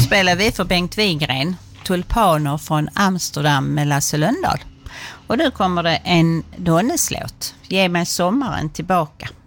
spelar vi för Bengt Wigren, Tulpaner från Amsterdam med Lasse Lundahl. Och nu kommer det en Donneslåt, Ge mig sommaren tillbaka.